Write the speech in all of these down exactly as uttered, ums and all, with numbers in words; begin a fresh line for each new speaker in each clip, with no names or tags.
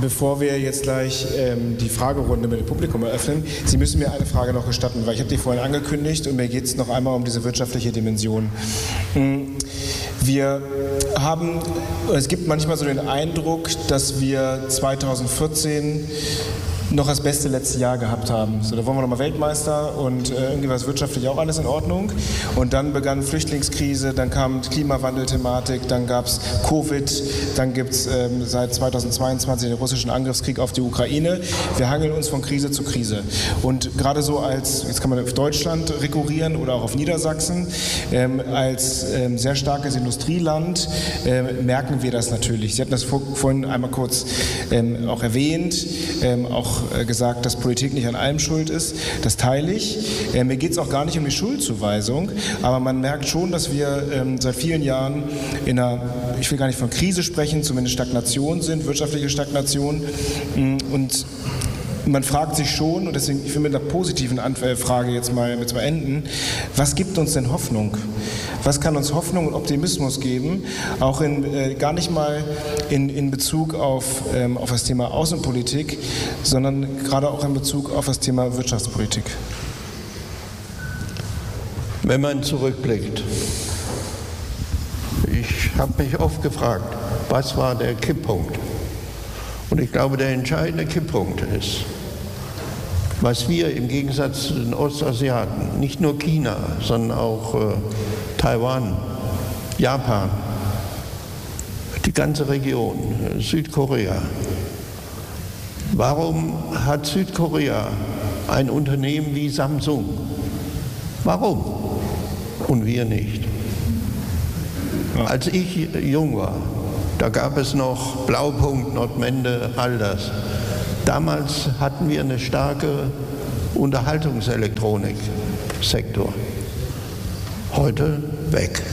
Bevor wir jetzt gleich ähm, die Fragerunde mit dem Publikum eröffnen, Sie müssen mir eine Frage noch gestatten, weil ich habe die vorhin angekündigt und mir geht es noch einmal um diese wirtschaftliche Dimension. Wir haben, es gibt manchmal so den Eindruck, dass wir zweitausendvierzehn noch das beste letzte Jahr gehabt haben. So, da waren wir nochmal Weltmeister und äh, irgendwie war es wirtschaftlich auch alles in Ordnung. Und dann begann Flüchtlingskrise, dann kam Klimawandelthematik, dann gab es Covid, dann gibt es ähm, seit zweitausendzweiundzwanzig den russischen Angriffskrieg auf die Ukraine. Wir hangeln uns von Krise zu Krise. Und gerade so als, jetzt kann man auf Deutschland rekurrieren oder auch auf Niedersachsen, ähm, als ähm, sehr starkes Industrieland ähm, merken wir das natürlich. Sie hatten das vor, vorhin einmal kurz ähm, auch erwähnt, ähm, auch gesagt, dass Politik nicht an allem schuld ist. Das teile ich. Äh, mir geht es auch gar nicht um die Schuldzuweisung, aber man merkt schon, dass wir ähm, seit vielen Jahren in einer, ich will gar nicht von Krise sprechen, zumindest Stagnation sind, wirtschaftliche Stagnation. Und man fragt sich schon, und deswegen, ich will mit einer positiven Frage jetzt mal, jetzt mal enden, was gibt uns denn Hoffnung? Was kann uns Hoffnung und Optimismus geben? Auch in, äh, gar nicht mal in, in Bezug auf, ähm, auf das Thema Außenpolitik, sondern gerade auch in Bezug auf das Thema Wirtschaftspolitik.
Wenn man zurückblickt, ich habe mich oft gefragt, was war der Kipppunkt? Und ich glaube, der entscheidende Kipppunkt ist, was wir im Gegensatz zu den Ostasiaten, nicht nur China, sondern auch äh, Taiwan, Japan, die ganze Region, äh, Südkorea. Warum hat Südkorea ein Unternehmen wie Samsung? Warum? Und wir nicht. Ja. Als ich jung war, da gab es noch Blaupunkt, Nordmende, all das. Damals hatten wir eine starke Unterhaltungselektronik-Sektor. Heute weg.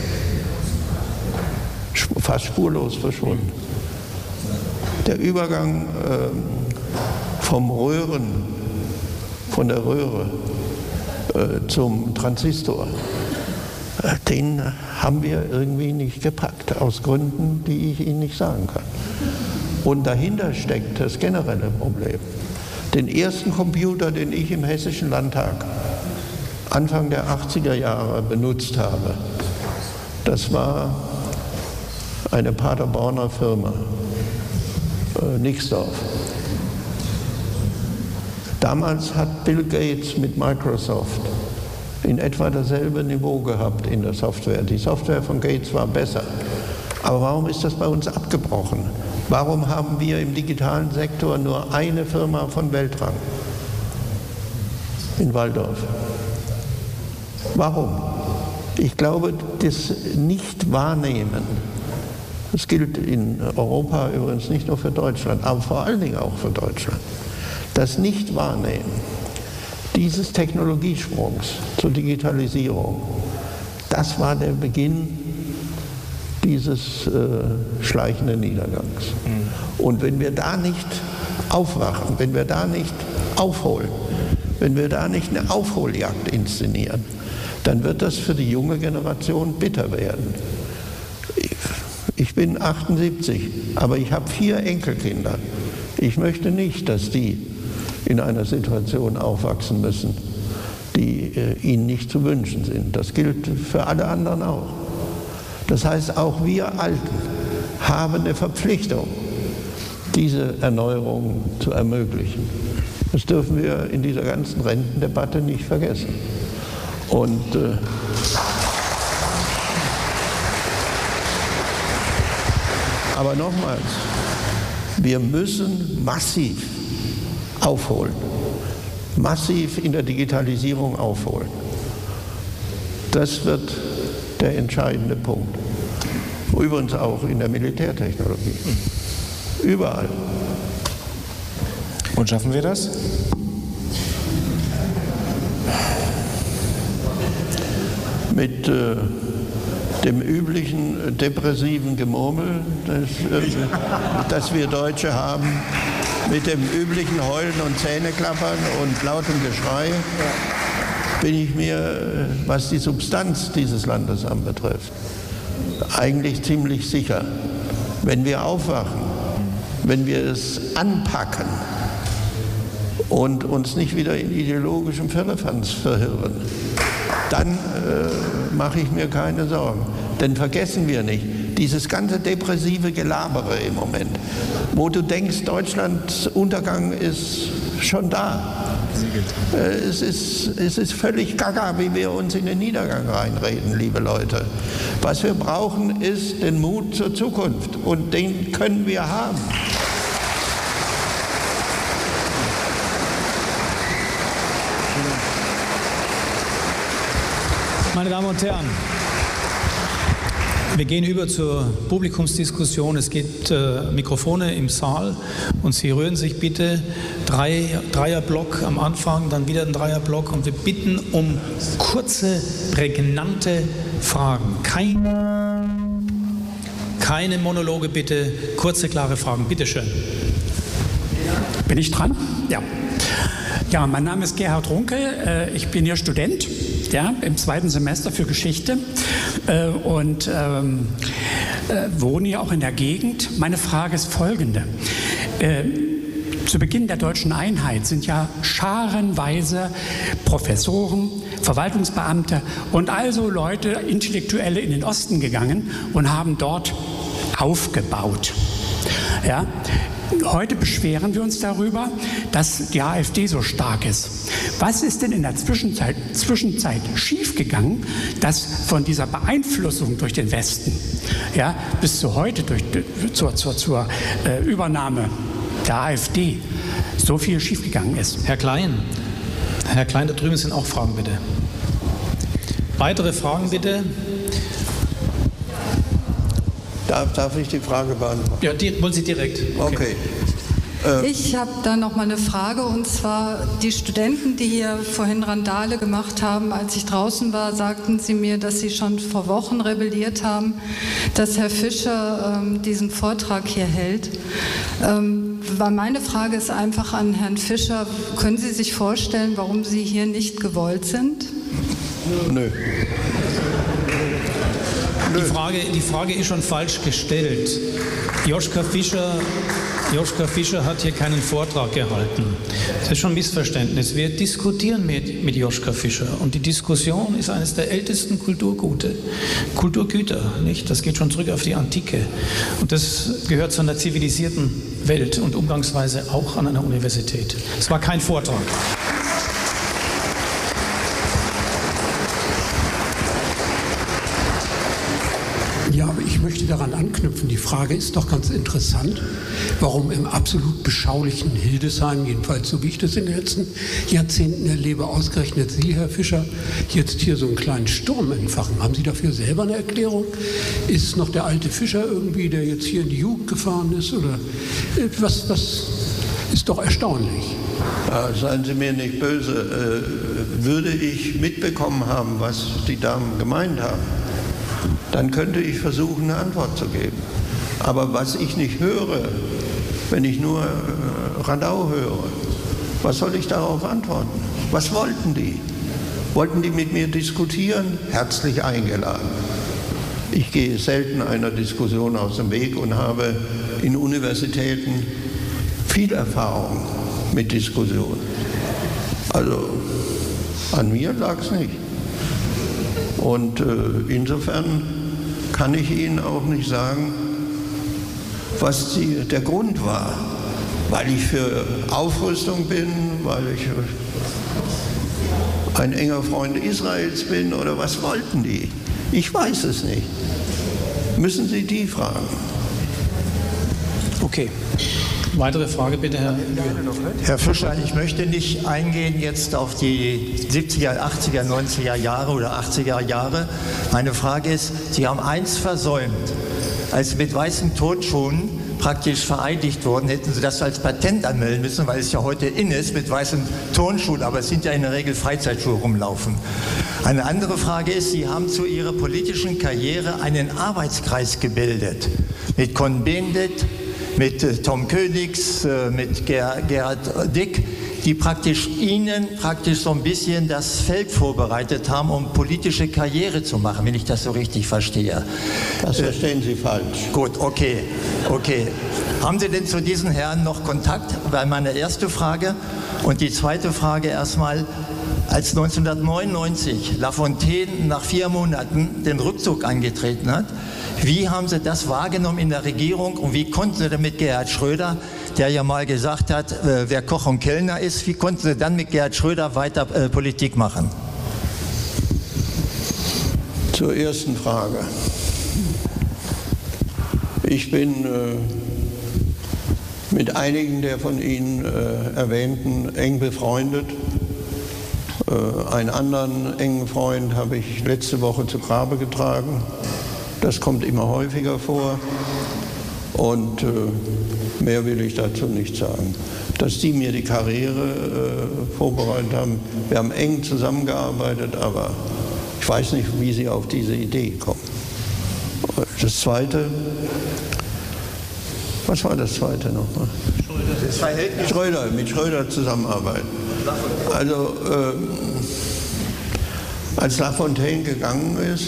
Fast spurlos verschwunden. Der Übergang äh, vom Röhren, von der Röhre äh, zum Transistor, äh, den haben wir irgendwie nicht gepackt, aus Gründen, die ich Ihnen nicht sagen kann. Und dahinter steckt das generelle Problem. Den ersten Computer, den ich im Hessischen Landtag Anfang der achtziger Jahre benutzt habe, das war eine Paderborner Firma, äh, Nixdorf. Damals hat Bill Gates mit Microsoft in etwa dasselbe Niveau gehabt in der Software. Die Software von Gates war besser. Aber warum ist das bei uns abgebrochen? Warum haben wir im digitalen Sektor nur eine Firma von Weltrang in Walldorf? Warum? Ich glaube, das Nicht-Wahrnehmen, das gilt in Europa übrigens nicht nur für Deutschland, aber vor allen Dingen auch für Deutschland. Das Nicht-Wahrnehmen dieses Technologiesprungs zur Digitalisierung, das war der Beginn dieses äh, schleichenden Niedergangs. Mhm. Und wenn wir da nicht aufwachen, wenn wir da nicht aufholen, wenn wir da nicht eine Aufholjagd inszenieren, dann wird das für die junge Generation bitter werden. Ich bin achtundsiebzig, aber ich habe vier Enkelkinder. Ich möchte nicht, dass die in einer Situation aufwachsen müssen, die äh, ihnen nicht zu wünschen sind. Das gilt für alle anderen auch. Das heißt, auch wir Alten haben eine Verpflichtung, diese Erneuerung zu ermöglichen. Das dürfen wir in dieser ganzen Rentendebatte nicht vergessen. Und äh, aber nochmals, wir müssen massiv aufholen, massiv in der Digitalisierung aufholen. Das wird der entscheidende Punkt. Übrigens auch in der Militärtechnologie. Überall.
Und schaffen wir das?
Mit äh, dem üblichen depressiven Gemurmel, das, äh, das wir Deutsche haben, mit dem üblichen Heulen und Zähneklappern und lautem Geschrei, bin ich mir, was die Substanz dieses Landes anbetrifft, eigentlich ziemlich sicher. Wenn wir aufwachen, wenn wir es anpacken und uns nicht wieder in ideologischem Firlefanz verirren, dann äh, mache ich mir keine Sorgen. Denn vergessen wir nicht, dieses ganze depressive Gelabere im Moment, wo du denkst, Deutschlands Untergang ist schon da. Äh, es ist, es ist völlig gaga, wie wir uns in den Niedergang reinreden, liebe Leute. Was wir brauchen, ist den Mut zur Zukunft. Und den können wir haben.
Meine Damen und Herren, wir gehen über zur Publikumsdiskussion. Es gibt äh, Mikrofone im Saal und Sie rühren sich bitte. Drei, Dreierblock am Anfang, dann wieder ein Dreierblock und wir bitten um kurze, prägnante Fragen. Keine, keine Monologe bitte, kurze, klare Fragen. Bitte schön.
Bin ich dran? Ja. Ja, mein Name ist Gerhard Runke. Ich bin hier Student, ja, im zweiten Semester für Geschichte und ähm, wohne hier auch in der Gegend. Meine Frage ist folgende. Äh, zu Beginn der deutschen Einheit sind ja scharenweise Professoren, Verwaltungsbeamte und also Leute, Intellektuelle in den Osten gegangen und haben dort aufgebaut. Ja. Heute beschweren wir uns darüber, dass die AfD so stark ist. Was ist denn in der Zwischenzeit, Zwischenzeit schiefgegangen, dass von dieser Beeinflussung durch den Westen, ja, bis zu heute, durch, zur, zur, zur äh, Übernahme der AfD, so viel schiefgegangen ist?
Herr Klein, Herr Klein, da drüben sind auch Fragen, bitte. Weitere Fragen, bitte.
Darf, darf ich die Frage beantworten?
Ja, die wollen Sie direkt.
Okay. okay.
Ich habe da noch mal eine Frage, und zwar die Studenten, die hier vorhin Randale gemacht haben. Als ich draußen war, sagten sie mir, dass sie schon vor Wochen rebelliert haben, dass Herr Fischer ähm, diesen Vortrag hier hält. Ähm, weil meine Frage ist einfach an Herrn Fischer, können Sie sich vorstellen, warum Sie hier nicht gewollt sind?
Nö.
Die Frage, die Frage ist schon falsch gestellt. Joschka Fischer, Joschka Fischer hat hier keinen Vortrag gehalten. Das ist schon ein Missverständnis. Wir diskutieren mit, mit Joschka Fischer und die Diskussion ist eines der ältesten Kulturgute, Kulturgüter. Nicht? Das geht schon zurück auf die Antike und das gehört zu einer zivilisierten Welt und Umgangsweise auch an einer Universität. Es war kein Vortrag.
Ja, aber ich möchte daran anknüpfen. Die Frage ist doch ganz interessant, warum im absolut beschaulichen Hildesheim, jedenfalls so wie ich das in den letzten Jahrzehnten erlebe, ausgerechnet Sie, Herr Fischer, jetzt hier so einen kleinen Sturm entfachen. Haben Sie dafür selber eine Erklärung? Ist es noch der alte Fischer irgendwie, der jetzt hier in die Jugend gefahren ist? Oder was, was ist doch erstaunlich.
Ja, seien Sie mir nicht böse. Äh, würde ich mitbekommen haben, was die Damen gemeint haben, dann könnte ich versuchen, eine Antwort zu geben. Aber was ich nicht höre, wenn ich nur äh, Radau höre, was soll ich darauf antworten? Was wollten die? Wollten die mit mir diskutieren? Herzlich eingeladen. Ich gehe selten einer Diskussion aus dem Weg und habe in Universitäten viel Erfahrung mit Diskussionen. Also an mir lag es nicht. Und äh, insofern kann ich Ihnen auch nicht sagen, was die, der Grund war. Weil ich für Aufrüstung bin, weil ich ein enger Freund Israels bin oder was wollten die? Ich weiß es nicht. Müssen Sie die fragen.
Okay. Weitere Frage bitte, Herr
Herr Fischer, ich möchte nicht eingehen jetzt auf die siebziger, achtziger, neunziger Jahre oder achtziger Jahre. Meine Frage ist, Sie haben eins versäumt. Als Sie mit weißen Turnschuhen praktisch vereidigt wurden, hätten Sie das als Patent anmelden müssen, weil es ja heute in ist mit weißen Turnschuhen, aber es sind ja in der Regel Freizeitschuhe rumlaufen. Eine andere Frage ist, Sie haben zu Ihrer politischen Karriere einen Arbeitskreis gebildet mit Cohn-Bendit, mit Tom Königs, mit Ger Gerhard Dick, die praktisch Ihnen praktisch so ein bisschen das Feld vorbereitet haben, um politische Karriere zu machen, wenn ich das so richtig verstehe.
Das verstehen Sie falsch.
Gut, okay, okay. Haben Sie denn zu diesen Herren noch Kontakt? War meine erste Frage. Und die zweite Frage erstmal, als neunzehnhundertneunundneunzig Lafontaine nach vier Monaten den Rückzug angetreten hat, wie haben Sie das wahrgenommen in der Regierung und wie konnten Sie denn mit Gerhard Schröder, der ja mal gesagt hat, äh, wer Koch und Kellner ist, wie konnten Sie dann mit Gerhard Schröder weiter äh, Politik machen?
Zur ersten Frage. Ich bin äh, mit einigen der von Ihnen äh, erwähnten eng befreundet. Äh, einen anderen engen Freund habe ich letzte Woche zu Grabe getragen. Das kommt immer häufiger vor und äh, mehr will ich dazu nicht sagen. Dass die mir die Karriere äh, vorbereitet haben, wir haben eng zusammengearbeitet, aber ich weiß nicht, wie sie auf diese Idee kommen. Das Zweite, was war das Zweite nochmal? Schröder. Schröder, mit Schröder zusammenarbeiten. Also, äh, als Lafontaine gegangen ist,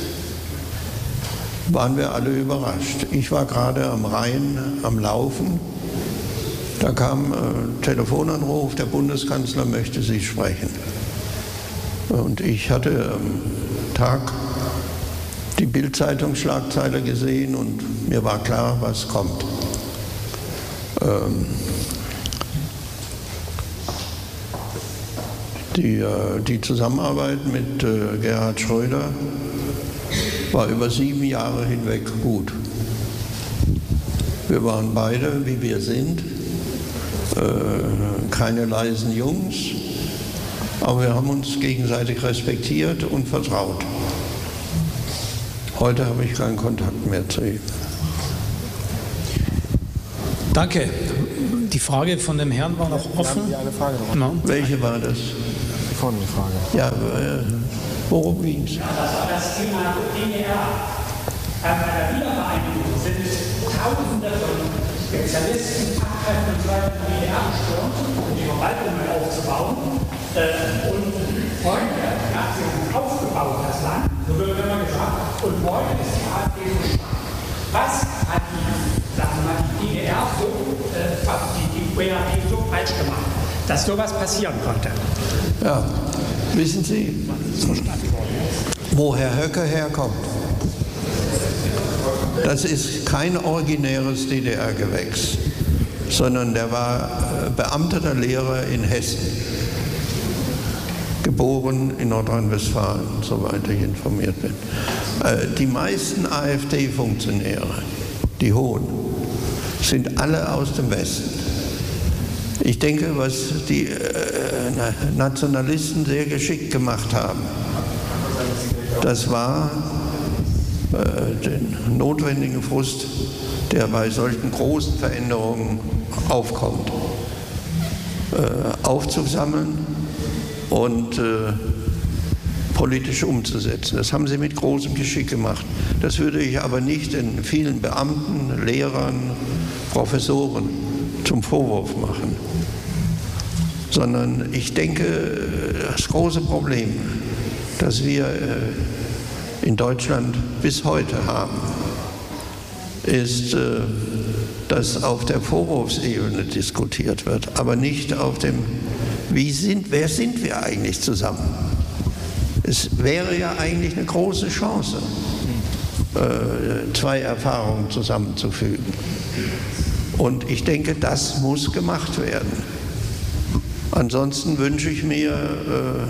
waren wir alle überrascht. Ich war gerade am Rhein am Laufen. Da kam ein Telefonanruf, der Bundeskanzler möchte Sie sprechen. Und ich hatte am Tag die Bild-Zeitung-Schlagzeile gesehen und mir war klar, was kommt. Ähm die, die Zusammenarbeit mit äh, Gerhard Schröder war über sieben Jahre hinweg gut. Wir waren beide, wie wir sind, äh, keine leisen Jungs, aber wir haben uns gegenseitig respektiert und vertraut. Heute habe ich keinen Kontakt mehr zu ihm.
Danke. Die Frage von dem Herrn war noch offen.
Ja, eine Frage noch.
No.
Welche war das?
Die vorne die Frage.
Ja, äh, worum ging es?
Ja, das war das Thema D D R. Bei der Wiedervereinigung sind Tausende von Spezialisten, Fachkräften und so weiter in die D D R gestürmt, um die Verwaltung neu aufzubauen. Und heute, ja, sie haben aufgebaut, das Land, so wird immer gesagt, und heute ist die AfD so stark. Was hat die, sagen wir mal, die D D R so, äh, die, die B R D so falsch gemacht, dass sowas passieren konnte?
Ja, wissen Sie, wo Herr Höcke herkommt? Das ist kein originäres D D R-Gewächs, sondern der war beamteter Lehrer in Hessen, geboren in Nordrhein-Westfalen, soweit ich informiert bin. Die meisten AfD-Funktionäre, die hohen, sind alle aus dem Westen. Ich denke, was die äh, Nationalisten sehr geschickt gemacht haben, das war äh, den notwendigen Frust, der bei solchen großen Veränderungen aufkommt, äh, aufzusammeln und äh, politisch umzusetzen. Das haben sie mit großem Geschick gemacht. Das würde ich aber nicht den vielen Beamten, Lehrern, Professoren zum Vorwurf machen, sondern ich denke, das große Problem, das wir in Deutschland bis heute haben, ist, dass auf der Vorwurfsebene diskutiert wird, aber nicht auf dem, wie sind, wer sind wir eigentlich zusammen? Es wäre ja eigentlich eine große Chance, zwei Erfahrungen zusammenzufügen. Und ich denke, das muss gemacht werden. Ansonsten wünsche ich mir äh,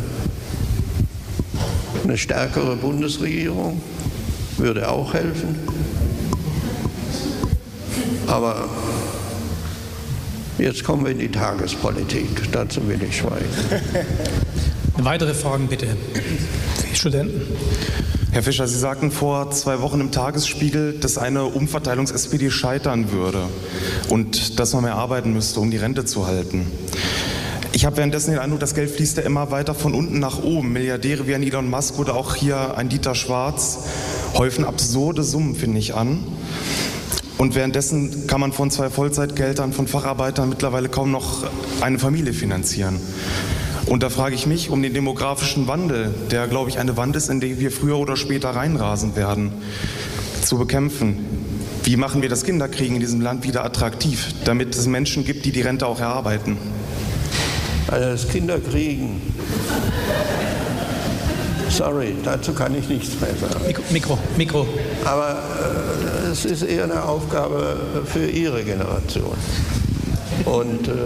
eine stärkere Bundesregierung, würde auch helfen. Aber jetzt kommen wir in die Tagespolitik. Dazu will ich schweigen.
Weitere Fragen bitte. Die Studenten.
Herr Fischer, Sie sagten vor zwei Wochen im Tagesspiegel, dass eine Umverteilungs-S P D scheitern würde und dass man mehr arbeiten müsste, um die Rente zu halten. Ich habe währenddessen den Eindruck, das Geld fließt ja immer weiter von unten nach oben. Milliardäre wie ein Elon Musk oder auch hier ein Dieter Schwarz häufen absurde Summen, finde ich, an. Und währenddessen kann man von zwei Vollzeitgeldern von Facharbeitern mittlerweile kaum noch eine Familie finanzieren. Und da frage ich mich um den demografischen Wandel, der, glaube ich, eine Wand ist, in die wir früher oder später reinrasen werden, zu bekämpfen. Wie machen wir das Kinderkriegen in diesem Land wieder attraktiv, damit es Menschen gibt, die die Rente auch erarbeiten?
Also das Kinderkriegen, sorry, dazu kann ich nichts mehr sagen.
Mikro, Mikro. Mikro.
Aber äh, es ist eher eine Aufgabe für Ihre Generation. Und äh,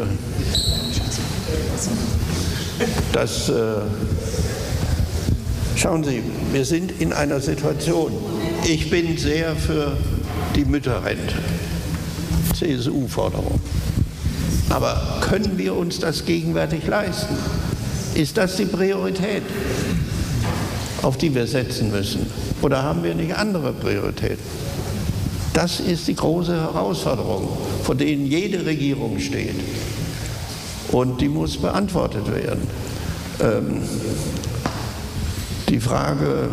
das, äh, schauen Sie, wir sind in einer Situation, ich bin sehr für die Mütterrente, C S U-Forderung. Aber können wir uns das gegenwärtig leisten? Ist das die Priorität, auf die wir setzen müssen? Oder haben wir nicht andere Prioritäten? Das ist die große Herausforderung, vor denen jede Regierung steht. Und die muss beantwortet werden. Ähm, die Frage,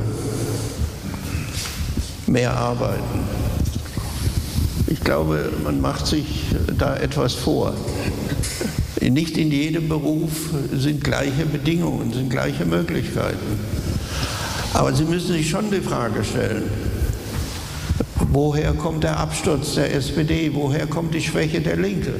mehr arbeiten. Ich glaube, man macht sich da etwas vor. Nicht in jedem Beruf sind gleiche Bedingungen, sind gleiche Möglichkeiten. Aber Sie müssen sich schon die Frage stellen, woher kommt der Absturz der S P D, woher kommt die Schwäche der Linke?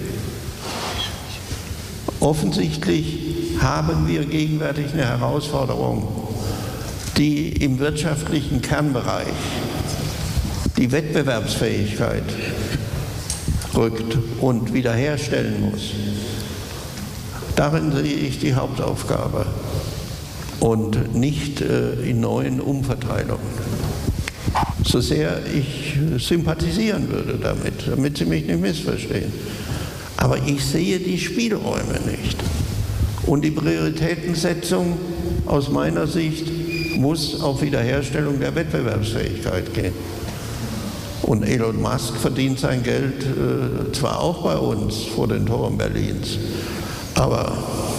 Offensichtlich haben wir gegenwärtig eine Herausforderung, die im wirtschaftlichen Kernbereich die Wettbewerbsfähigkeit rückt und wiederherstellen muss. Darin sehe ich die Hauptaufgabe und nicht äh, in neuen Umverteilungen. So sehr ich sympathisieren würde damit, damit Sie mich nicht missverstehen. Aber ich sehe die Spielräume nicht. Und die Prioritätensetzung aus meiner Sicht muss auf Wiederherstellung der Wettbewerbsfähigkeit gehen. Und Elon Musk verdient sein Geld äh, zwar auch bei uns vor den Toren Berlins, aber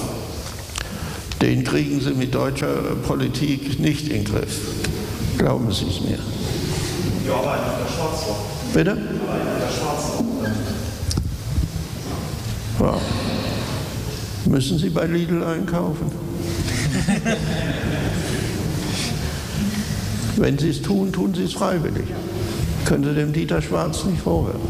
den kriegen Sie mit deutscher Politik nicht in den Griff. Glauben Sie es mir.
Ja, aber in der Schwarzwald.
Bitte?
Aber in der Schwarzwald.
Ja. Müssen Sie bei Lidl einkaufen? Wenn Sie es tun, tun Sie es freiwillig. Können Sie dem Dieter Schwarz nicht vorwerfen.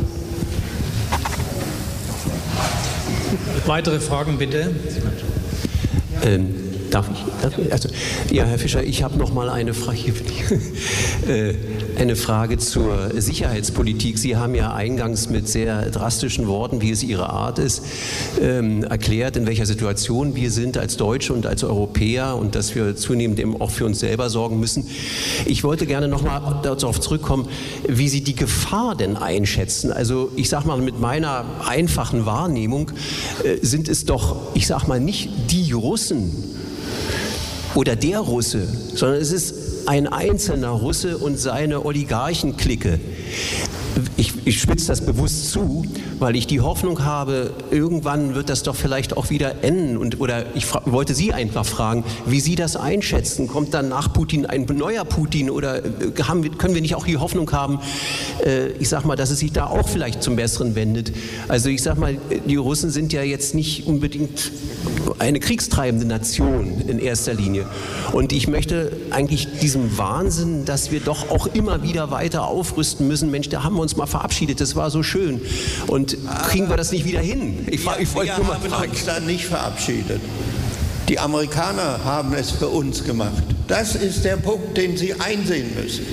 Weitere Fragen bitte.
Ähm, darf ich? Darf ich? Also, ja, Herr Fischer, ich habe noch mal eine Frage, äh, eine Frage zur Sicherheitspolitik. Sie haben ja eingangs mit sehr drastischen Worten, wie es Ihre Art ist, ähm, erklärt, in welcher Situation wir sind als Deutsche und als Europäer und dass wir zunehmend eben auch für uns selber sorgen müssen. Ich wollte gerne noch mal darauf zurückkommen, wie Sie die Gefahr denn einschätzen. Also ich sage mal, mit meiner einfachen Wahrnehmung äh, sind es doch, ich sage mal, nicht die Russen oder der Russe, sondern es ist ein einzelner Russe und seine Oligarchenklicke. Ich, ich spitze das bewusst zu, weil ich die Hoffnung habe, irgendwann wird das doch vielleicht auch wieder enden. Und, oder ich wollte Sie einfach fragen, wie Sie das einschätzen. Kommt dann nach Putin ein neuer Putin oder haben, können wir nicht auch die Hoffnung haben, äh, ich sag mal, dass es sich da auch vielleicht zum Besseren wendet? Also ich sag mal, die Russen sind ja jetzt nicht unbedingt eine kriegstreibende Nation in erster Linie. Und ich möchte eigentlich diesem Wahnsinn, dass wir doch auch immer wieder weiter aufrüsten müssen, Mensch, da haben wir uns mal verabschiedet, das war so schön. Und kriegen wir das nicht wieder hin? Ich,
ja,
ich wollte
wir
nur mal
haben
fragen.
uns da nicht verabschiedet. Die Amerikaner haben es für uns gemacht. Das ist der Punkt, den Sie einsehen müssen.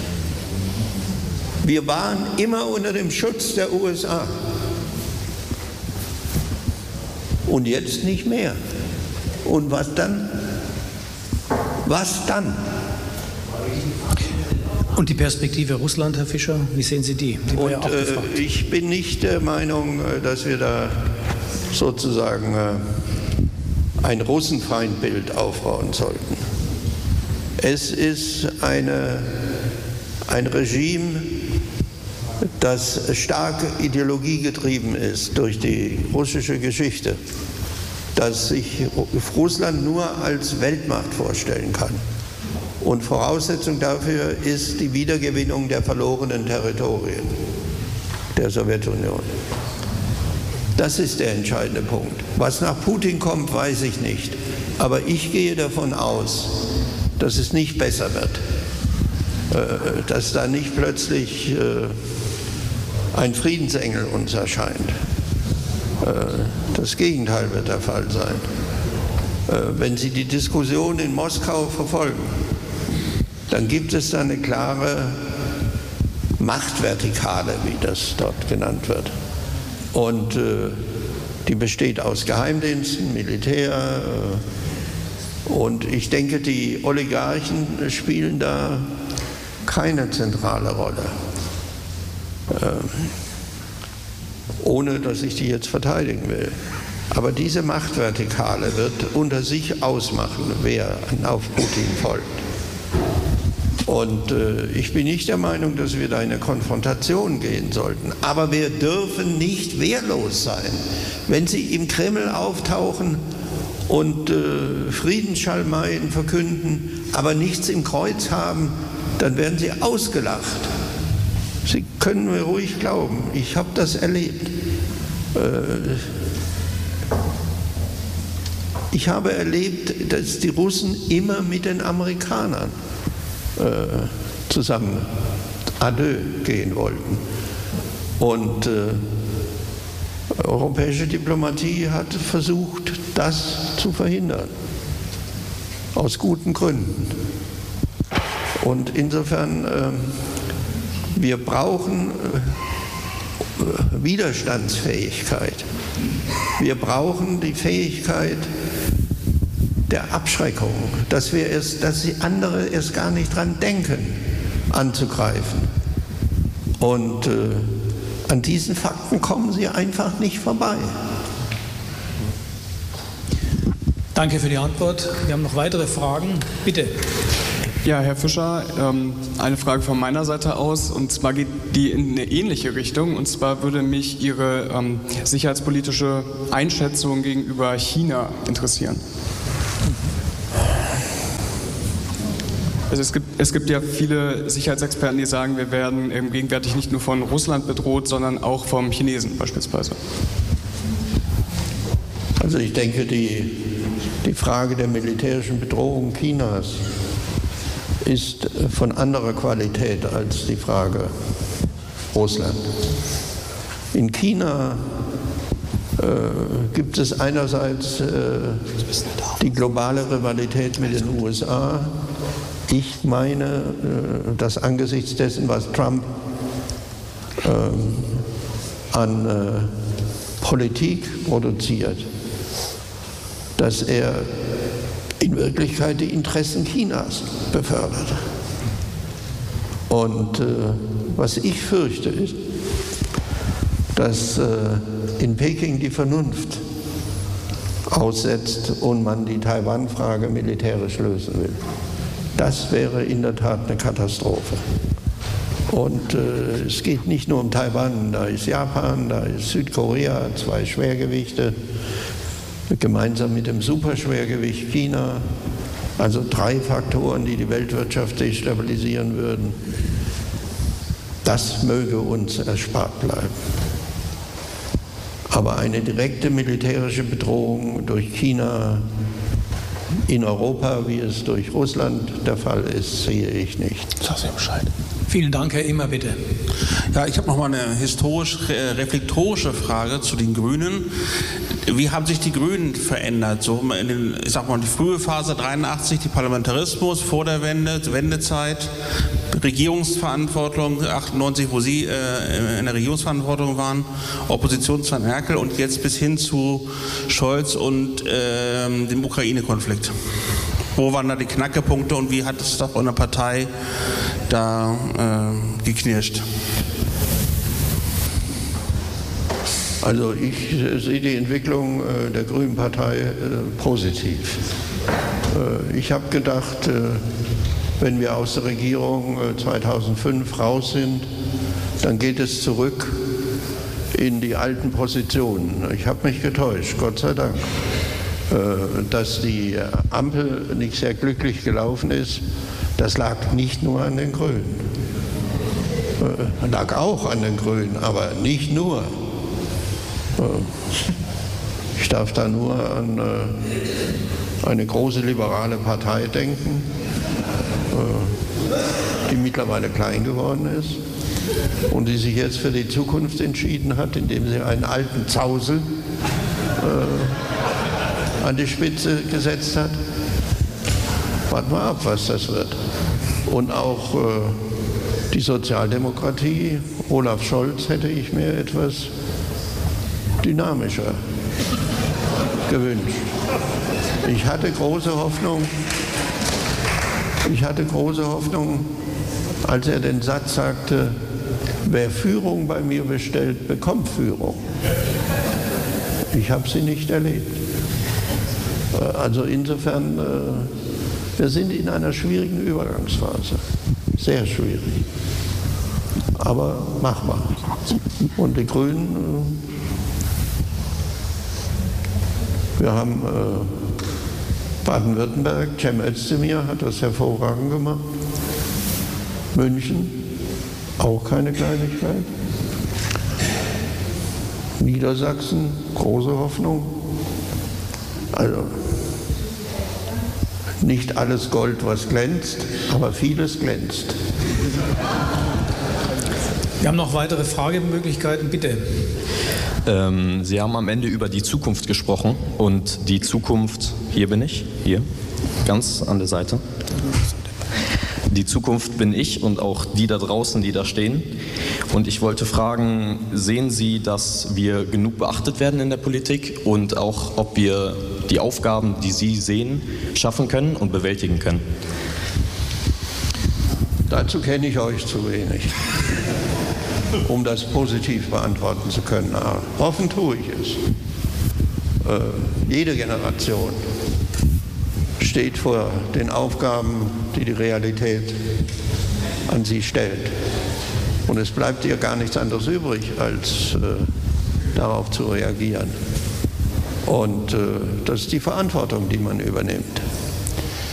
Wir waren immer unter dem Schutz der U S A. Und jetzt nicht mehr. Und was dann? Was dann?
Und die Perspektive Russland, Herr Fischer, wie sehen Sie die? Die war ja auch gefragt.
Und, äh, ich bin nicht der Meinung, dass wir da sozusagen äh, ein Russenfeindbild aufbauen sollten. Es ist eine, ein Regime, das stark ideologiegetrieben ist durch die russische Geschichte, das sich Russland nur als Weltmacht vorstellen kann. Und Voraussetzung dafür ist die Wiedergewinnung der verlorenen Territorien. der Sowjetunion. Das ist der entscheidende Punkt. Was nach Putin kommt, weiß ich nicht. Aber ich gehe davon aus, dass es nicht besser wird. Äh, dass da nicht plötzlich äh, ein Friedensengel uns erscheint. Äh, das Gegenteil wird der Fall sein. Äh, wenn Sie die Diskussion in Moskau verfolgen, dann gibt es da eine klare Machtvertikale, wie das dort genannt wird. Und äh, die besteht aus Geheimdiensten, Militär. Äh, und ich denke, die Oligarchen spielen da keine zentrale Rolle. Äh, ohne, dass ich die jetzt verteidigen will. Aber diese Machtvertikale wird unter sich ausmachen, wer auf Putin folgt. Und äh, ich bin nicht der Meinung, dass wir da in eine Konfrontation gehen sollten. Aber wir dürfen nicht wehrlos sein. Wenn sie im Kreml auftauchen und äh, Friedensschalmeien verkünden, aber nichts im Kreuz haben, dann werden sie ausgelacht. Sie können mir ruhig glauben, ich habe das erlebt. Äh, ich habe erlebt, dass die Russen immer mit den Amerikanern zusammen adieu gehen wollten. Und äh, europäische Diplomatie hat versucht, das zu verhindern. Aus guten Gründen. Und insofern, äh, wir brauchen äh, Widerstandsfähigkeit. Wir brauchen die Fähigkeit der Abschreckung, dass wir erst, dass die andere erst gar nicht dran denken, anzugreifen. Und äh, an diesen Fakten kommen sie einfach nicht vorbei.
Danke für die Antwort. Wir haben noch weitere Fragen. Bitte.
Ja, Herr Fischer, ähm, eine Frage von meiner Seite aus, und zwar geht die in eine ähnliche Richtung. Und zwar würde mich Ihre ähm, sicherheitspolitische Einschätzung gegenüber China interessieren. Also es gibt, es gibt ja viele Sicherheitsexperten, die sagen, wir werden ähm, gegenwärtig nicht nur von Russland bedroht, sondern auch vom Chinesen beispielsweise.
Also ich denke, die, die Frage der militärischen Bedrohung Chinas ist von anderer Qualität als die Frage Russland. In China äh, gibt es einerseits äh, die globale Rivalität mit den U S A. Ich meine, äh, dass angesichts dessen, was Trump äh, an äh, Politik produziert, dass er in Wirklichkeit die Interessen Chinas befördert. Und äh, was ich fürchte ist, dass äh, in Peking die Vernunft aussetzt und man die Taiwan-Frage militärisch lösen will. Das wäre in der Tat eine Katastrophe. Und äh, es geht nicht nur um Taiwan, da ist Japan, da ist Südkorea, zwei Schwergewichte, gemeinsam mit dem Superschwergewicht China, also drei Faktoren, die die Weltwirtschaft destabilisieren würden. Das möge uns erspart bleiben. Aber eine direkte militärische Bedrohung durch China in Europa, wie es durch Russland der Fall ist, sehe ich nicht.
Sag mir Bescheid. Vielen Dank, Herr Immer, bitte.
Ja, ich habe noch mal eine historisch-reflektorische Frage zu den Grünen. Wie haben sich die Grünen verändert? So in den, ich sag mal, die frühe Phase dreiundachtzig, die Parlamentarismus vor der Wende, Wendezeit, Regierungsverantwortung achtundneunzig, wo Sie äh, in der Regierungsverantwortung waren, Oppositionszeit Merkel und jetzt bis hin zu Scholz und äh, dem Ukraine-Konflikt. Wo waren da die Knackepunkte und wie hat es doch in der Partei da äh, geknirscht?
Also ich äh, sehe die Entwicklung äh, der Grünen Partei äh, positiv. Äh, ich habe gedacht, äh, wenn wir aus der Regierung äh, zweitausendfünf raus sind, dann geht es zurück in die alten Positionen. Ich habe mich getäuscht, Gott sei Dank. Äh, dass die Ampel nicht sehr glücklich gelaufen ist, das lag nicht nur an den Grünen. Äh, lag auch an den Grünen, aber nicht nur. Äh, ich darf da nur an äh, eine große liberale Partei denken, äh, die mittlerweile klein geworden ist und die sich jetzt für die Zukunft entschieden hat, indem sie einen alten Zausel äh, an die Spitze gesetzt hat. Warten wir ab, was das wird. Und auch äh, die Sozialdemokratie, Olaf Scholz, hätte ich mir etwas dynamischer gewünscht. Ich hatte große Hoffnung, ich hatte große Hoffnung, als er den Satz sagte, wer Führung bei mir bestellt, bekommt Führung. Ich habe sie nicht erlebt. Also insofern, wir sind in einer schwierigen Übergangsphase. Sehr schwierig. Aber machbar. Und die Grünen, wir haben Baden-Württemberg, Cem Özdemir hat das hervorragend gemacht. München, auch keine Kleinigkeit. Niedersachsen, große Hoffnung. Also nicht alles Gold, was glänzt, aber vieles glänzt.
Wir haben noch weitere Fragemöglichkeiten, bitte.
Ähm, Sie haben am Ende über die Zukunft gesprochen und die Zukunft, hier bin ich, hier, ganz an der Seite. Die Zukunft bin ich und auch die da draußen, die da stehen. Und ich wollte fragen, sehen Sie, dass wir genug beachtet werden in der Politik und auch, ob wir die Aufgaben, die Sie sehen, schaffen können und bewältigen können?
Dazu kenne ich euch zu wenig, um das positiv beantworten zu können. Aber hoffen tue ich es. Äh, jede Generation steht vor den Aufgaben, die die Realität an sie stellt. Und es bleibt ihr gar nichts anderes übrig, als äh, darauf zu reagieren. Und äh, das ist die Verantwortung, die man übernimmt.